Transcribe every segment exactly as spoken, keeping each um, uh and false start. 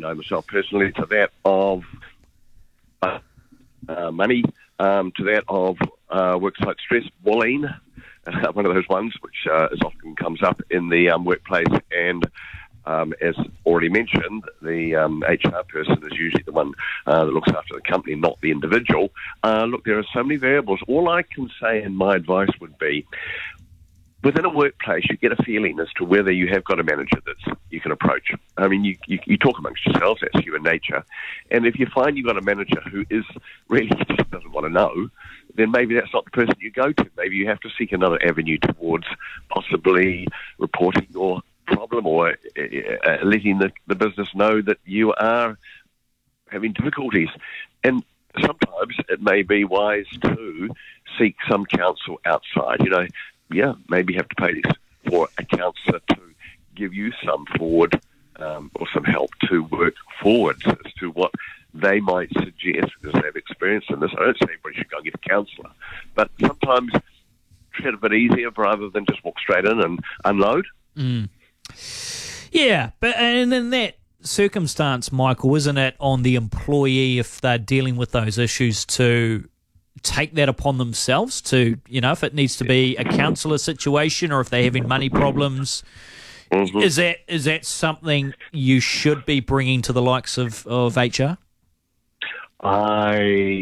know myself personally, to that of uh, uh, money, um, to that of uh, worksite stress, bullying, uh, one of those ones which uh, is often comes up in the um, workplace. And um, as already mentioned, the um, H R person is usually the one uh, that looks after the company, not the individual. Uh, look, there are so many variables. All I can say, and my advice would be, within a workplace, you get a feeling as to whether you have got a manager that you can approach. I mean, you, you, you talk amongst yourselves, that's human nature. And if you find you've got a manager who is really just doesn't want to know, then maybe that's not the person you go to. Maybe you have to seek another avenue towards possibly reporting your problem or uh, letting the, the business know that you are having difficulties. And sometimes it may be wise to seek some counsel outside, you know. Yeah, maybe you have to pay for a counsellor to give you some forward um, or some help to work forwards as to what they might suggest because they've experienced in this. I don't say everybody should go and get a counsellor, but sometimes tread a bit easier rather than just walk straight in and unload. Mm. Yeah, but and in that circumstance, Michael, isn't it on the employee if they're dealing with those issues to take that upon themselves to, you know, if it needs to be a counsellor situation or if they're having money problems, mm-hmm. is that is that something you should be bringing to the likes of, of H R? I,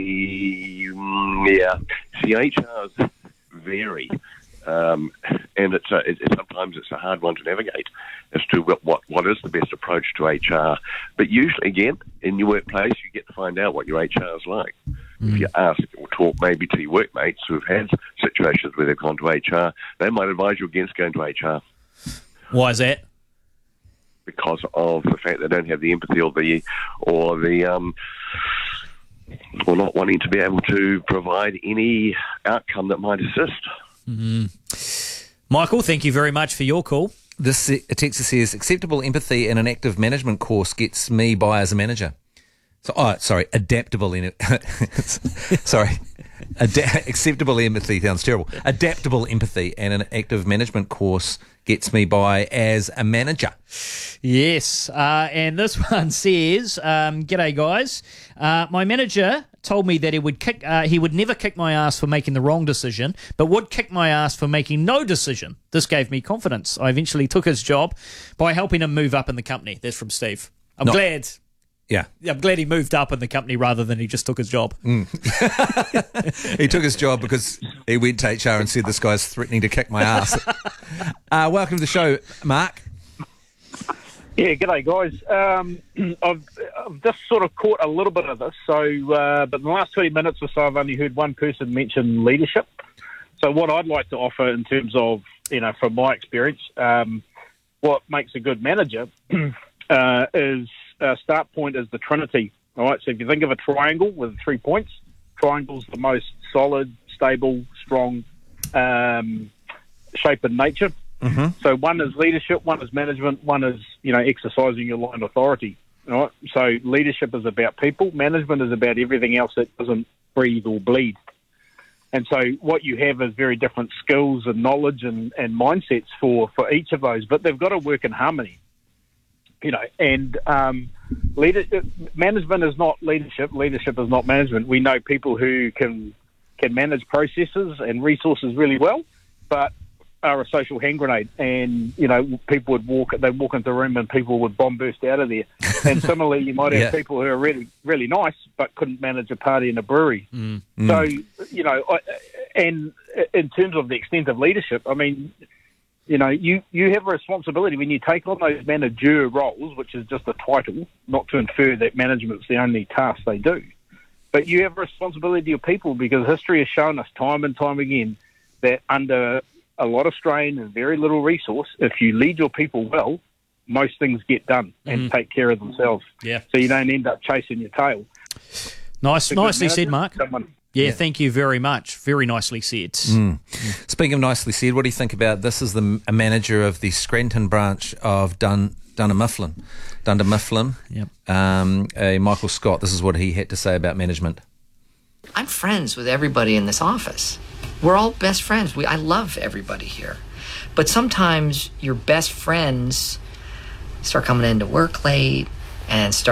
yeah. See, H Rs vary, um, and it's, a, it, sometimes it's a hard one to navigate as to what, what, what is the best approach to H R. But usually, again, in your workplace, you get to find out what your H R is like. If you ask or talk maybe to your workmates who have had situations where they've gone to H R, they might advise you against going to H R. Why is that? Because of the fact they don't have the empathy or the or the um, or not wanting to be able to provide any outcome that might assist. Mm-hmm. Michael, thank you very much for your call. This text says, acceptable empathy in an active management course gets me by as a manager. So, oh, sorry, adaptable in sorry, Ada- acceptable empathy sounds terrible. Adaptable empathy and an active management course gets me by as a manager. Yes, uh, and this one says, um, "G'day guys, uh, my manager told me that he would kick, uh, he would never kick my ass for making the wrong decision, but would kick my ass for making no decision. This gave me confidence. I eventually took his job by helping him move up in the company." That's from Steve. I'm Not- glad. Yeah. I'm glad he moved up in the company rather than he just took his job. Mm. He took his job because he went to H R and said, this guy's threatening to kick my ass. uh, welcome to the show, Mark. Yeah, g'day guys. Um, I've, I've just sort of caught a little bit of this. So, uh, but in the last twenty minutes or so, I've only heard one person mention leadership. So what I'd like to offer in terms of, you know, from my experience, um, what makes a good manager uh, is Uh, start point is the Trinity. All right, so if you think of a triangle with three points, triangle's the most solid, stable, strong um, shape in nature. Mm-hmm. So one is leadership, one is management, one is, you know, exercising your line of authority. All right, so leadership is about people, management is about everything else that doesn't breathe or bleed. And so what you have is very different skills and knowledge and, and mindsets for, for each of those, but they've got to work in harmony. You know, and um, leader, management is not leadership. Leadership is not management. We know people who can can manage processes and resources really well, but are a social hand grenade. And you know, people would walk. They walk into the room and people would bomb burst out of there. And similarly, you might have yeah. people who are really really nice but couldn't manage a party in a brewery. Mm. So you know, and in terms of the extent of leadership, I mean. You know, you, you have a responsibility when you take on those manager roles, which is just a title, not to infer that management's the only task they do. But you have a responsibility to your people because history has shown us time and time again that under a lot of strain and very little resource, if you lead your people well, most things get done and mm. take care of themselves. Yeah. So you don't end up chasing your tail. Nice, nicely said, Mark. Someone, Yeah, yeah, thank you very much. Very nicely said. Mm. Mm. Speaking of nicely said, what do you think about this? Is the a manager of the Scranton branch of Dun Dunder Mifflin, Dunder Mifflin. Yep. Um, a Michael Scott. This is what he had to say about management. I'm friends with everybody in this office. We're all best friends. We I love everybody here, but sometimes your best friends start coming into work late and start.